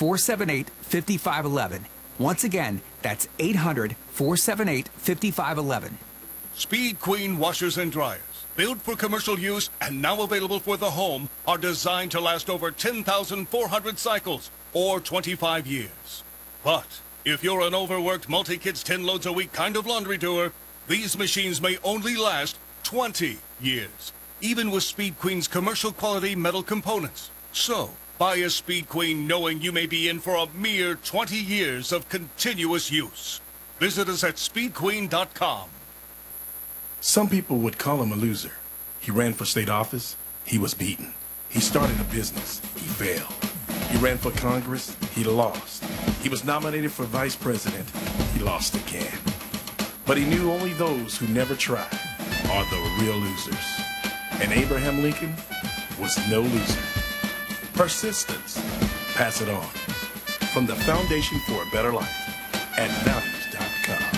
800-478-5511. Once again, that's 800-478-5511. Speed Queen washers and dryers, built for commercial use and now available for the home, are designed to last over 10,400 cycles or 25 years. But if you're an overworked multi-kids 10 loads a week kind of laundry doer, these machines may only last 20 years, even with Speed Queen's commercial quality metal components. So, buy a Speed Queen knowing you may be in for a mere 20 years of continuous use. Visit us at speedqueen.com. Some people would call him a loser. He ran for state office. He was beaten. He started a business. He failed. He ran for Congress. He lost. He was nominated for vice president. He lost again. But he knew only those who never try are the real losers. And Abraham Lincoln was no loser. Persistence. Pass it on. From the Foundation for a Better Life at values.com.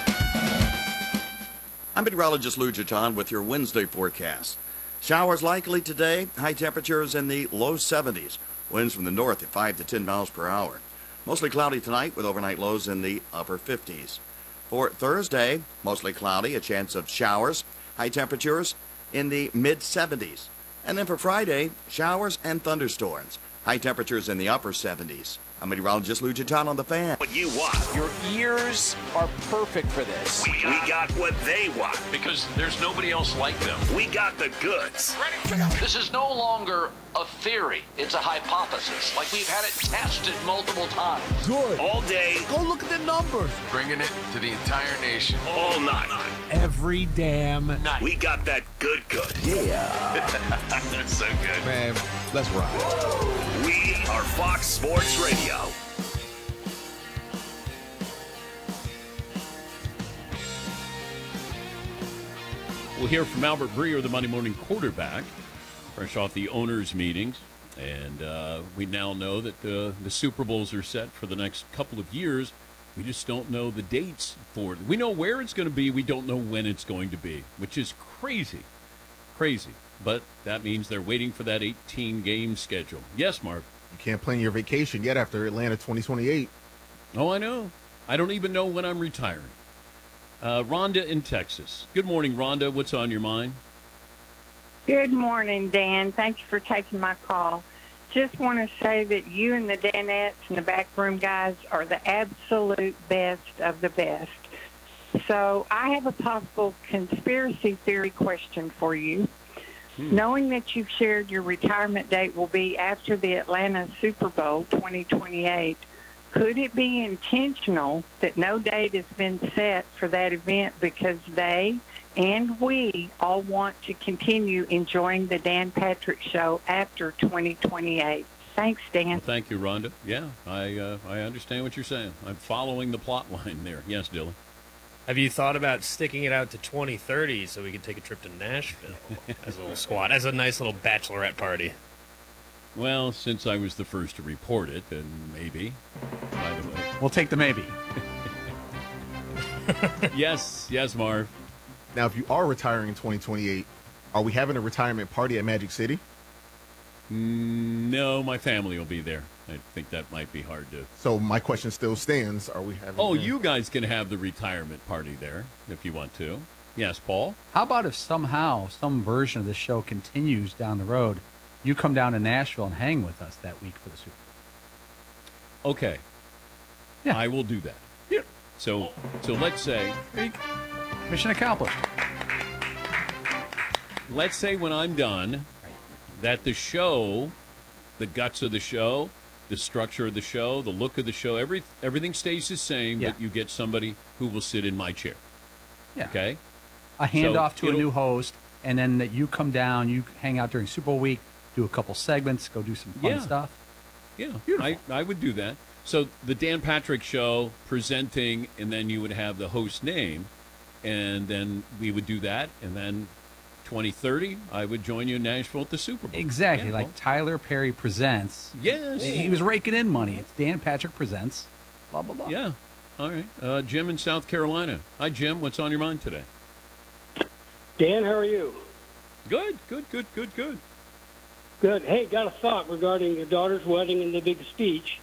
I'm meteorologist Lou Giton with your Wednesday forecast. Showers likely today, high temperatures in the low 70s. Winds from the north at 5 to 10 miles per hour. Mostly cloudy tonight with overnight lows in the upper 50s. For Thursday, mostly cloudy, a chance of showers, high temperatures in the mid 70s. And then for Friday, showers and thunderstorms, high temperatures in the upper 70s. I'm meteorologist Lou Giton on the Fan. What you want. Your ears are perfect for this. We got what they want. Because there's nobody else like them. We got the goods. This is no longer a theory. It's a hypothesis. Like we've had it tested multiple times. Good. All day. Go look at the numbers. Bringing it to the entire nation. All night. Every damn night. We got that good. Yeah. That's so good. Man, let's rock. We are Fox Sports Radio. We'll hear from Albert Breer, the Monday morning quarterback, fresh off the owners' meetings. And we now know that the Super Bowls are set for the next couple of years. We just don't know the dates for it. We know where it's going to be. We don't know when it's going to be, which is crazy. Crazy. But that means they're waiting for that 18-game schedule. Yes, Mark? You can't plan your vacation yet after Atlanta 2028. Oh, I know. I don't even know when I'm retiring. Rhonda in Texas. Good morning, Rhonda. What's on your mind? Good morning, Dan. Thank you for taking my call. Just want to say that you and the Danettes and the backroom guys are the absolute best of the best. So I have a possible conspiracy theory question for you. Knowing that you've shared your retirement date will be after the Atlanta Super Bowl 2028, could it be intentional that no date has been set for that event because they and we all want to continue enjoying the Dan Patrick Show after 2028? Thanks, Dan. Well, thank you, Rhonda. Yeah, I understand what you're saying. I'm following the plot line there. Yes, Dylan. Have you thought about sticking it out to 2030 so we could take a trip to Nashville as a little squad, as a nice little bachelorette party? Well, since I was the first to report it, then maybe. By the way, we'll take the maybe. Yes, Marv. Now, if you are retiring in 2028, are we having a retirement party at Magic City? No, my family will be there. I think that might be hard to... So my question still stands. Are we having... Oh, you guys can have the retirement party there if you want to. Yes, Paul? How about if somehow some version of the show continues down the road, you come down to Nashville and hang with us that week for the Super Bowl? Okay. Yeah. I will do that. Yeah. So let's say... Mission accomplished. Let's say when I'm done, that the show, the guts of the show, the structure of the show, the look of the show, everything stays the same, but you get somebody who will sit in my chair. Yeah. Okay? A handoff to a new host, and then that you come down, you hang out during Super Bowl week, do a couple segments, go do some fun stuff. Yeah, I would do that. So the Dan Patrick Show presenting, and then you would have the host name, and then we would do that, and then 2030, I would join you in Nashville at the Super Bowl. Exactly, like Tyler Perry Presents. Yes. He was raking in money. It's Dan Patrick Presents, blah, blah, blah. Yeah. All right. Jim in South Carolina. Hi, Jim. What's on your mind today? Dan, how are you? Good. Good. Hey, got a thought regarding your daughter's wedding and the big speech.